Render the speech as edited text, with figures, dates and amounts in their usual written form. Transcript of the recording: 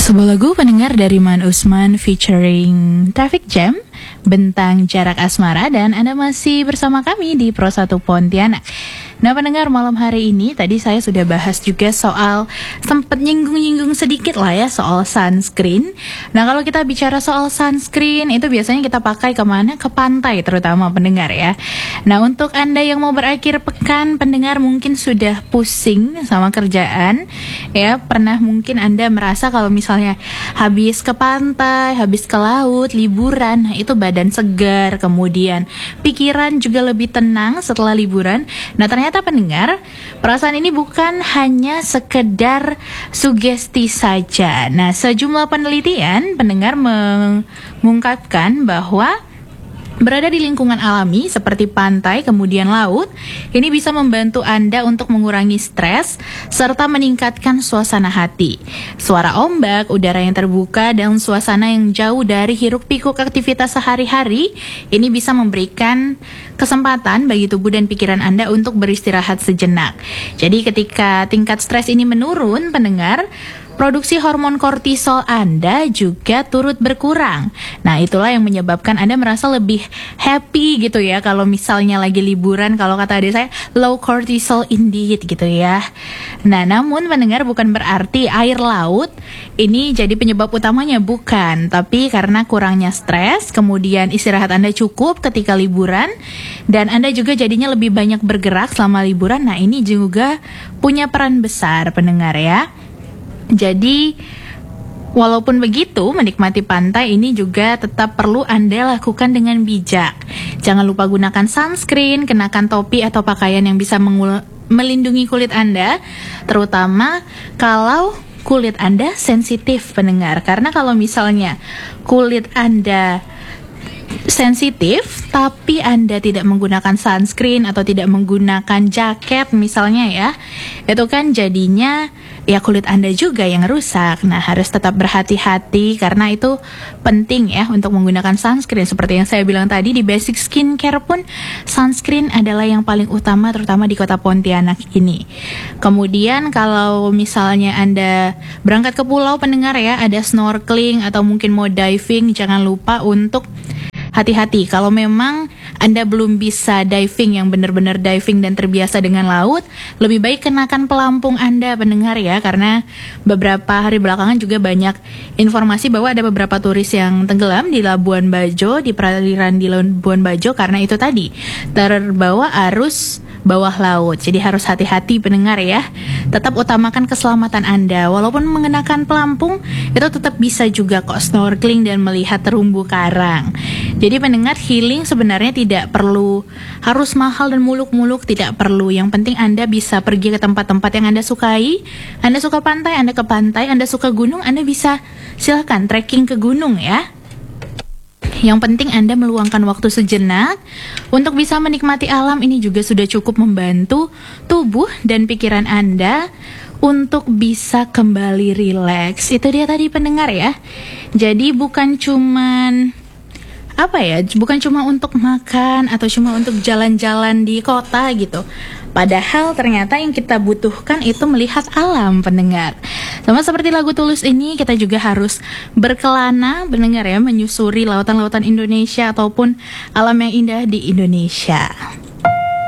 Sebuah lagu pendengar dari Man Usman featuring Traffic Jam, Bentang Jarak Asmara, dan Anda masih bersama kami di Pro 1 Pontianak. Nah pendengar, malam hari ini tadi saya sudah bahas juga soal, sempat nyinggung-nyinggung sedikit lah ya soal sunscreen. Nah kalau kita bicara soal sunscreen itu biasanya kita pakai kemana? Ke pantai terutama pendengar ya. Nah untuk Anda yang mau berakhir pekan pendengar mungkin sudah pusing sama kerjaan ya. Pernah mungkin Anda merasa kalau misalnya habis ke pantai, habis ke laut, liburan, nah itu badan segar, kemudian pikiran juga lebih tenang setelah liburan. Nah ternyata pendengar, perasaan ini bukan hanya sekedar sugesti saja. Nah, sejumlah penelitian pendengar mengungkapkan bahwa berada di lingkungan alami seperti pantai kemudian laut, ini bisa membantu Anda untuk mengurangi stres serta meningkatkan suasana hati. Suara ombak, udara yang terbuka, dan suasana yang jauh dari hiruk-pikuk aktivitas sehari-hari, ini bisa memberikan kesempatan bagi tubuh dan pikiran Anda untuk beristirahat sejenak. Jadi ketika tingkat stres ini menurun, pendengar, produksi hormon kortisol Anda juga turut berkurang. Nah, itulah yang menyebabkan Anda merasa lebih happy gitu ya. Kalau misalnya lagi liburan, kalau kata adik saya, low cortisol indeed gitu ya. Nah, namun pendengar bukan berarti air laut ini jadi penyebab utamanya, bukan. Tapi karena kurangnya stres, kemudian istirahat Anda cukup ketika liburan, dan Anda juga jadinya lebih banyak bergerak selama liburan. Nah, ini juga punya peran besar pendengar ya. Jadi, walaupun begitu, menikmati pantai ini juga tetap perlu Anda lakukan dengan bijak. Jangan lupa gunakan sunscreen, kenakan topi atau pakaian yang bisa melindungi kulit Anda, terutama kalau kulit Anda sensitif pendengar. Karena kalau misalnya kulit Anda sensitif, tapi Anda tidak menggunakan sunscreen atau tidak menggunakan jaket misalnya ya, itu kan jadinya ya kulit Anda juga yang rusak. Nah, harus tetap berhati-hati karena itu penting ya untuk menggunakan sunscreen. Seperti yang saya bilang tadi, di basic skincare pun sunscreen adalah yang paling utama, terutama di kota Pontianak ini. Kemudian kalau misalnya Anda berangkat ke pulau pendengar ya, ada snorkeling atau mungkin mau diving, jangan lupa untuk hati-hati. Kalau memang Anda belum bisa diving yang benar-benar diving dan terbiasa dengan laut, lebih baik kenakan pelampung Anda pendengar ya, karena beberapa hari belakangan juga banyak informasi bahwa ada beberapa turis yang tenggelam di Labuan Bajo, di perairan di Labuan Bajo karena itu tadi terbawa arus bawah laut. Jadi harus hati-hati pendengar ya. Tetap utamakan keselamatan Anda. Walaupun mengenakan pelampung, itu tetap bisa juga kok snorkeling dan melihat terumbu karang. Jadi pendengar, healing sebenarnya tidak perlu harus mahal dan muluk-muluk, tidak perlu. Yang penting Anda bisa pergi ke tempat-tempat yang Anda sukai. Anda suka pantai, Anda ke pantai. Anda suka gunung, Anda bisa silakan trekking ke gunung ya. Yang penting Anda meluangkan waktu sejenak untuk bisa menikmati alam. Ini juga sudah cukup membantu tubuh dan pikiran Anda untuk bisa kembali rileks. Itu dia tadi pendengar ya. Jadi bukan cuman bukan cuma untuk makan atau cuma untuk jalan-jalan di kota gitu. Padahal ternyata yang kita butuhkan itu melihat alam pendengar. Sama seperti lagu Tulus ini, kita juga harus berkelana pendengar ya, menyusuri lautan-lautan Indonesia ataupun alam yang indah di Indonesia.